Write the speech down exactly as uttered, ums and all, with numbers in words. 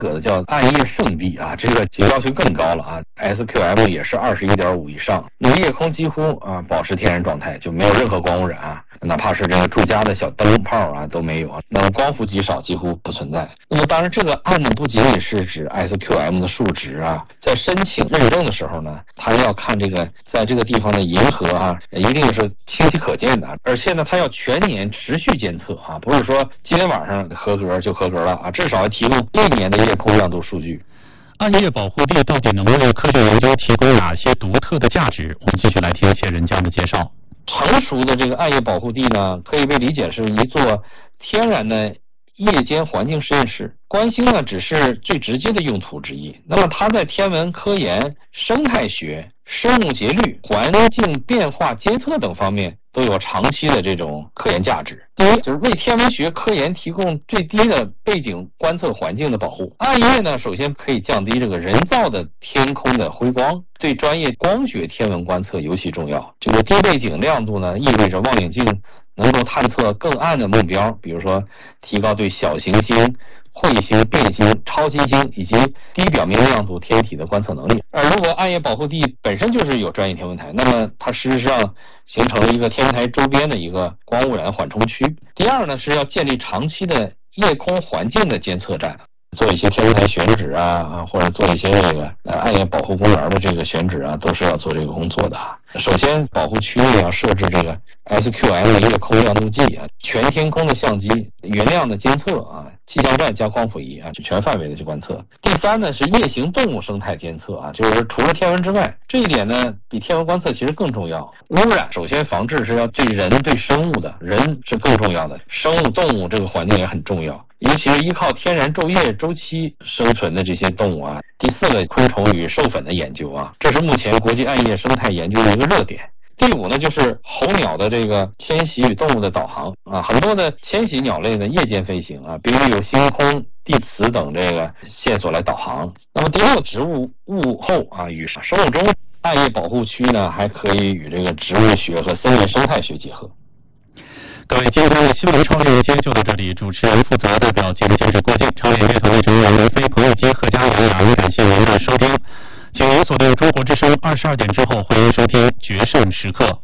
个的叫暗夜圣地啊，这个要求更高了啊 ，S Q M 也是二十一点五以上，那么夜空几乎啊保持天然状态，就没有任何光污染啊，哪怕是这个住家的小灯泡啊都没有啊，那么光伏极少，几乎不存在。那么当然这个暗呢不仅仅是指 S Q M 的数值啊，在申请认证的时候呢，它要看这个在这个地方的银河啊，一定是清晰可见的，而且呢它要全年持续监测啊，不是说今天晚上合格就合格了啊，至少要提供一年的夜空亮度数据。 暗夜保护地到底能为科学研究提供哪些独特的价值？我们继续来听谢人家的介绍。 成熟的这个暗夜保护地呢，可以被理解是一座天然的夜间环境实验室。观星呢只是最直接的用途之一，那么它在天文科研、生态学、生物节律、环境变化监测等方面都有长期的这种科研价值。第一，就是为天文学科研提供最低的背景观测环境的保护。暗夜呢，首先可以降低这个人造的天空的辉光，对专业光学天文观测尤其重要。这个低背景亮度呢，意味着望远镜能够探测更暗的目标，比如说提高对小行星、彗星、变星、超新星以及低表面亮度天体的观测能力。而如果暗夜保护地本身就是有专业天文台，那么它事实上形成了一个天文台周边的一个光污染缓冲区。第二呢，是要建立长期的夜空环境的监测站，做一些天文台选址啊啊，或者做一些这个呃暗夜保护公园的这个选址啊，都是要做这个工作的。首先，保护区内要设置这个 S Q M 夜空亮度计啊，全天空的相机、云量的监测啊，气象站加光谱仪啊，全范围的去观测。第三呢，是夜行动物生态监测啊，就是除了天文之外，这一点呢比天文观测其实更重要。污染首先防治是要对人对生物的，人是更重要的，生物动物这个环境也很重要。尤其是依靠天然昼夜周期生存的这些动物啊。第四个，昆虫与授粉的研究啊，这是目前国际暗夜生态研究的一个热点。第五呢，就是候鸟的这个迁徙与动物的导航啊，很多的迁徙鸟类呢夜间飞行啊，比如有星空、地磁等这个线索来导航。那么第六，植物物候啊与生物钟，暗夜保护区呢还可以与这个植物学和森林生态学结合。 各位，今天的新闻创业节就到这里，主持人负责代表节目监制郭靖，创业乐团的成员刘飞、彭玉基、何家阳，两人感谢您的收听，请您锁定中国之声二十二点之后，欢迎收听决胜时刻。